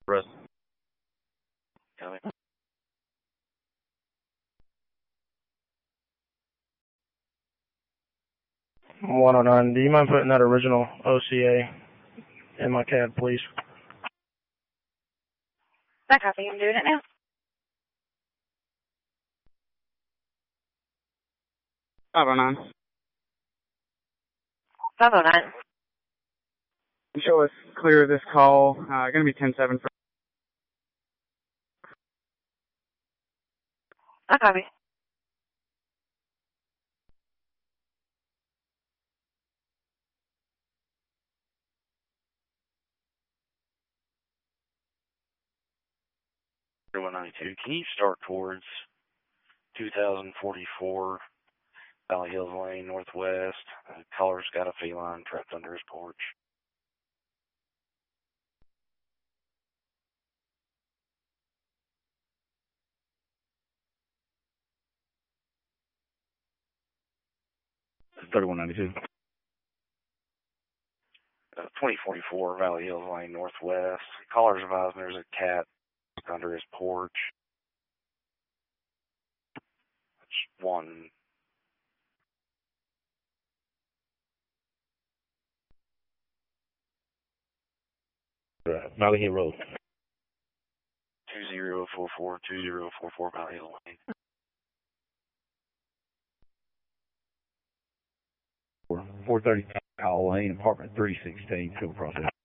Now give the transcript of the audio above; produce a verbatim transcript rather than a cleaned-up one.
Rest. Copy. one oh nine, do you mind putting that original O C A in my C A D, please? That copy, I'm doing it now. five oh nine. five oh nine. Show us clear of this call. Uh, going to be ten seven for. That copy. one ninety-two. Can you start towards two thousand forty-four Valley Hills Lane Northwest? Uh, caller's got a feline trapped under his porch. thirty-one ninety-two. Uh, twenty forty-four Valley Hills Lane Northwest. Caller's advising there's a cat under his porch. It's one. Uh, Valley Hill Road. two zero four four, two zero four four Valley Hill Lane. four thirty Hall Lane, apartment three sixteen, field process.